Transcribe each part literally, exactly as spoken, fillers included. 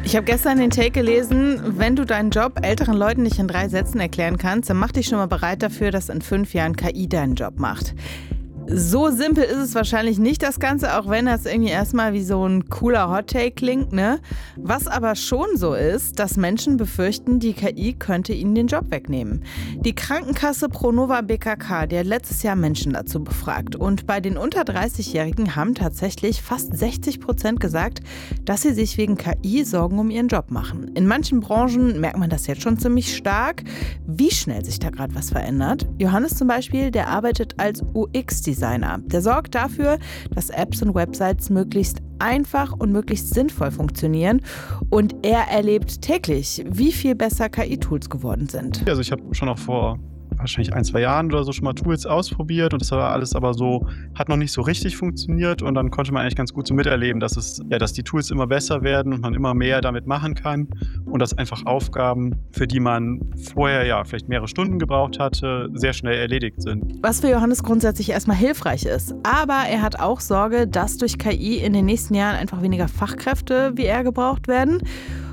Ich habe gestern den Take gelesen, wenn du deinen Job älteren Leuten nicht in drei Sätzen erklären kannst, dann mach dich schon mal bereit dafür, dass in fünf Jahren K I deinen Job macht. So simpel ist es wahrscheinlich nicht, das Ganze, auch wenn das irgendwie erstmal wie so ein cooler Hot-Take klingt, ne? Was aber schon so ist, dass Menschen befürchten, die K I könnte ihnen den Job wegnehmen. Die Krankenkasse Pronova B K K, die hat letztes Jahr Menschen dazu befragt. Und bei den unter dreißig-Jährigen haben tatsächlich fast sechzig Prozent gesagt, dass sie sich wegen K I Sorgen um ihren Job machen. In manchen Branchen merkt man das jetzt schon ziemlich stark, wie schnell sich da gerade was verändert. Johannes zum Beispiel, der arbeitet als U X-Designer. Der sorgt dafür, dass Apps und Websites möglichst einfach und möglichst sinnvoll funktionieren. Und er erlebt täglich, wie viel besser K I-Tools geworden sind. Also ich habe schon auch vor wahrscheinlich ein, zwei Jahren oder so schon mal Tools ausprobiert und das war alles aber so, hat noch nicht so richtig funktioniert und dann konnte man eigentlich ganz gut so miterleben, dass es, ja, dass die Tools immer besser werden und man immer mehr damit machen kann und dass einfach Aufgaben, für die man vorher ja vielleicht mehrere Stunden gebraucht hatte, sehr schnell erledigt sind. Was für Johannes grundsätzlich erstmal hilfreich ist. Aber er hat auch Sorge, dass durch K I in den nächsten Jahren einfach weniger Fachkräfte wie er gebraucht werden.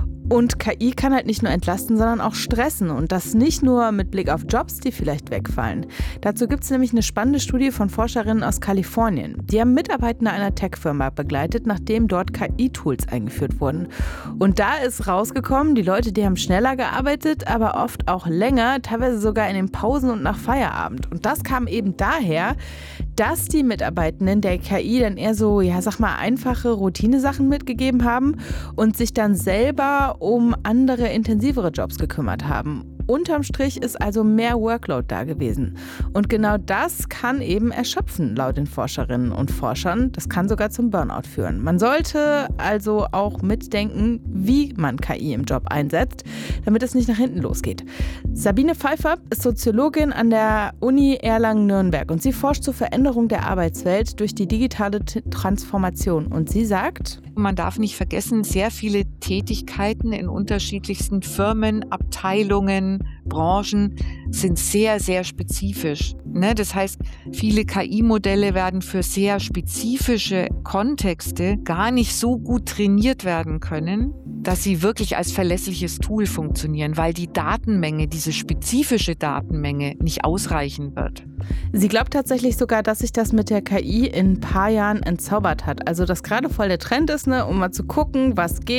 Und K I kann halt nicht nur entlasten, sondern auch stressen. Und das nicht nur mit Blick auf Jobs, die vielleicht wegfallen. Dazu gibt es nämlich eine spannende Studie von Forscherinnen aus Kalifornien. Die haben Mitarbeitende einer Tech-Firma begleitet, nachdem dort K I-Tools eingeführt wurden. Und da ist rausgekommen, die Leute, die haben schneller gearbeitet, aber oft auch länger, teilweise sogar in den Pausen und nach Feierabend. Und das kam eben daher, dass die Mitarbeitenden der K I dann eher so, ja, sag mal, einfache Routinesachen mitgegeben haben und sich dann selber um andere, intensivere Jobs gekümmert haben. Unterm Strich ist also mehr Workload da gewesen. Und genau das kann eben erschöpfen, laut den Forscherinnen und Forschern. Das kann sogar zum Burnout führen. Man sollte also auch mitdenken, wie man K I im Job einsetzt, damit es nicht nach hinten losgeht. Sabine Pfeiffer ist Soziologin an der Uni Erlangen-Nürnberg und sie forscht zur Veränderung der Arbeitswelt durch die digitale T- Transformation. Und sie sagt: Man darf nicht vergessen, sehr viele Tätigkeiten in unterschiedlichsten Firmen, Abteilungen, Branchen sind sehr, sehr spezifisch. Ne? Das heißt, viele K I-Modelle werden für sehr spezifische Kontexte gar nicht so gut trainiert werden können, dass sie wirklich als verlässliches Tool funktionieren, weil die Datenmenge, diese spezifische Datenmenge nicht ausreichen wird. Sie glaubt tatsächlich sogar, dass sich das mit der K I in ein paar Jahren entzaubert hat. Also, dass gerade voll der Trend ist, ne, um mal zu gucken, was geht.